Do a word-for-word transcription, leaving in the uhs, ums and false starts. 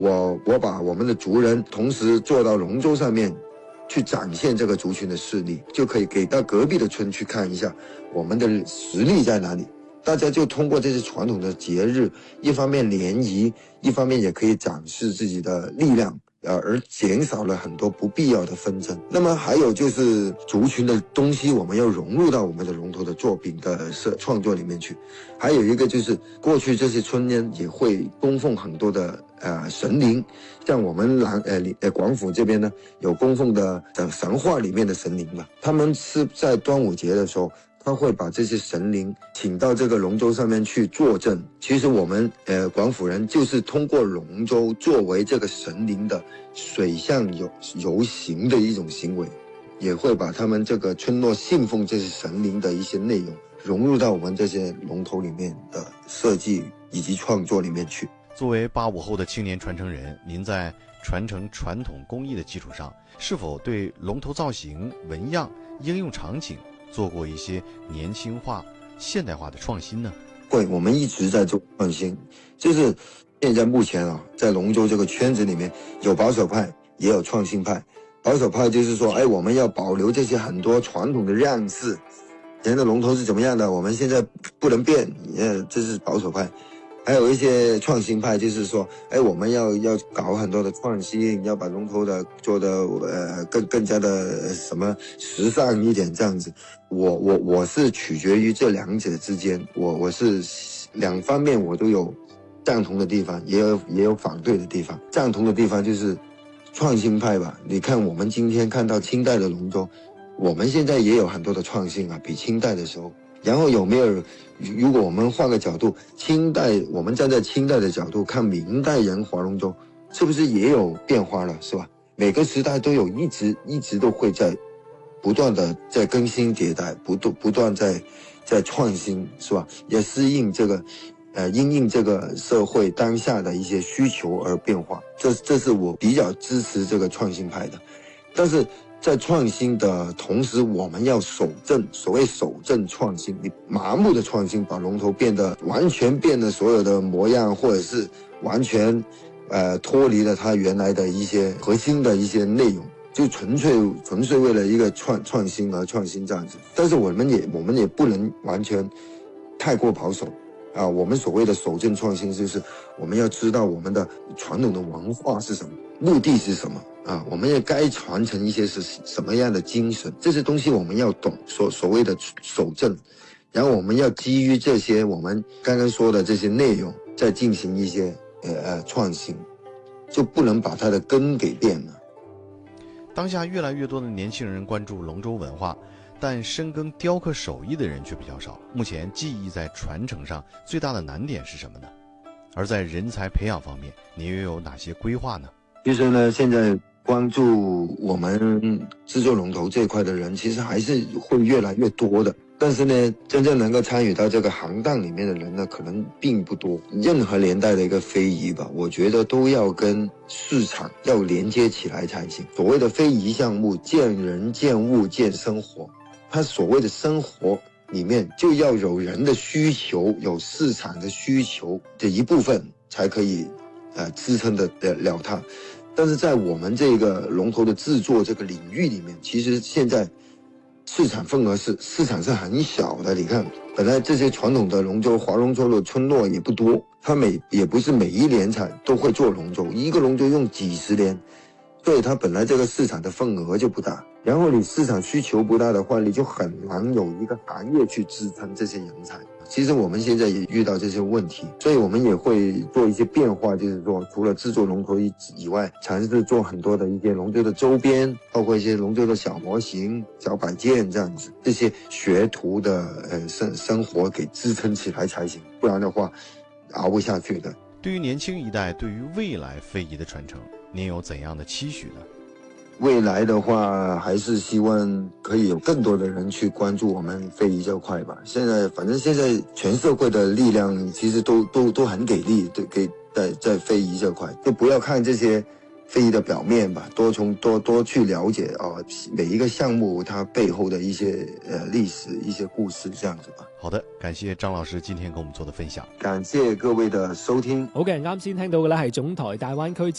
我我把我们的族人同时做到龙舟上面，去展现这个族群的势力，就可以给到隔壁的村去看一下我们的实力在哪里。大家就通过这些传统的节日，一方面联谊，一方面也可以展示自己的力量，呃，而减少了很多不必要的纷争。那么还有就是族群的东西，我们要融入到我们的龙头的作品的设创作里面去。还有一个就是过去这些村呢也会供奉很多的呃神灵，像我们南呃呃广府这边呢有供奉的的神话里面的神灵嘛，他们是在端午节的时候。他会把这些神灵请到这个龙舟上面去坐镇。其实我们呃广府人就是通过龙舟作为这个神灵的水上游游行的一种行为，也会把他们这个村落信奉这些神灵的一些内容融入到我们这些龙头里面的设计以及创作里面去。 作为八五后的青年传承人，您在传承传统工艺的基础上，是否对龙头造型、纹样、应用场景做过一些年轻化、现代化的创新呢？ 会，我们一直在做创新。就是现在目前啊，在龙舟这个圈子里面，有保守派，也有创新派。保守派就是说，哎，我们要保留这些很多传统的样式，以前的龙头是怎么样的，我们现在不能变，呃，这是保守派。还有一些创新派，就是说，哎，我们要要搞很多的创新，要把龙头的做的呃更更加的什么时尚一点这样子。我我我是取决于这两者之间，我我是两方面我都有赞同的地方，也有也有反对的地方。赞同的地方就是创新派吧，你看我们今天看到清代的龙舟，我们现在也有很多的创新啊，比清代的时候。然后有没有，如果我们换个角度，清代我们站在清代的角度看明代人划龙舟，是不是也有变化了，是吧？每个时代都有一直一直都会在不断的在更新迭代，不断不断在在创新，是吧？也适应这个呃因应这个社会当下的一些需求而变化。这这是我比较支持这个创新派的。但是在创新的同时，我们要守正。所谓守正创新，你麻木的创新，把龙头变得完全变得所有的模样，或者是完全，呃，脱离了它原来的一些核心的一些内容，就纯粹纯粹为了一个创创新而创新这样子。但是我们也我们也不能完全太过保守。啊，我们所谓的守正创新，就是我们要知道我们的传统的文化是什么，目的是什么啊？我们也该传承一些是什么样的精神，这些东西我们要懂。所所谓的守正，然后我们要基于这些我们刚刚说的这些内容，再进行一些呃呃创新，就不能把它的根给变了。 当下越来越多的年轻人关注龙舟文化，但深耕雕刻手艺的人却比较少。目前技艺在传承上最大的难点是什么呢？而在人才培养方面，你又有哪些规划呢？ 其实呢，现在关注我们制作龙头这一块的人，其实还是会越来越多的。但是呢，真正能够参与到这个行当里面的人呢，可能并不多。任何年代的一个非遗吧，我觉得都要跟市场要连接起来才行。所谓的非遗项目，见人、见物、见生活。它所谓的生活里面就要有人的需求，有市场的需求的一部分才可以呃支撑得了它。但是在我们这个龙头的制作这个领域里面，其实现在市场份额是市场是很小的。你看，本来这些传统的龙舟划龙舟的村落也不多，它每也不是每一年才都会做龙舟，一个龙舟用几十年，所以它本来这个市场的份额就不大。然后你市场需求不大的话，你就很难有一个行业去支撑这些人才。其实我们现在也遇到这些问题，所以我们也会做一些变化，就是说除了制作龙头以外，尝试做很多的一些龙舟的周边，包括一些龙舟的小模型、小摆件这样子，这些学徒的呃生生活给支撑起来才行，不然的话熬不下去的。 对于年轻一代，对于未来非遗的传承，您有怎样的期许呢？ 未来的话，还是希望可以有更多的人去关注我们非遗这块吧。现在反正现在全社会的力量其实都都都很给力，对，给在在非遗这块，就不要看这些飞的表面吧，多从多多去了解啊、呃、每一个项目它背后的一些呃历史、一些故事这样子吧。 好的，感謝張老師今天跟我們做的分享。 感謝各位的收聽。 好嘅，啱先聽到嘅咧係總台大灣區